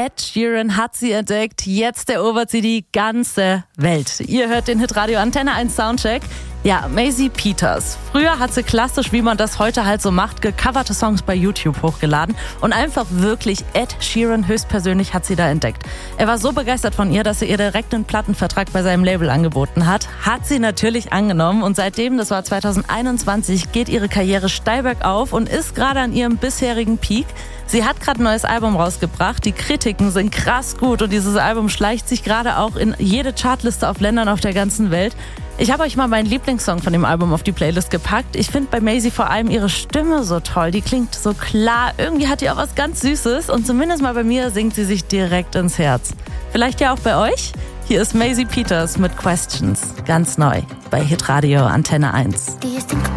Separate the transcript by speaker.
Speaker 1: Ed Sheeran hat sie entdeckt. Jetzt erobert sie die ganze Welt. Ihr hört den Hitradio Antenne 1 Soundcheck. Ja, Maisie Peters. Früher hat sie klassisch, wie man das heute halt so macht, gecoverte Songs bei YouTube hochgeladen und einfach wirklich Ed Sheeran höchstpersönlich hat sie da entdeckt. Er war so begeistert von ihr, dass er ihr direkt einen Plattenvertrag bei seinem Label angeboten hat. Hat sie natürlich angenommen und seitdem, das war 2021, geht ihre Karriere steil bergauf und ist gerade an ihrem bisherigen Peak. Sie hat gerade ein neues Album rausgebracht, die Kritiken sind krass gut und dieses Album schleicht sich gerade auch in jede Chartliste auf Ländern auf der ganzen Welt. Ich habe euch mal meinen Lieblingssong von dem Album auf die Playlist gepackt. Ich finde bei Maisie vor allem ihre Stimme so toll, die klingt so klar, irgendwie hat die auch was ganz Süßes und zumindest mal bei mir singt sie sich direkt ins Herz. Vielleicht ja auch bei euch? Hier ist Maisie Peters mit Questions, ganz neu bei Hitradio Antenne 1.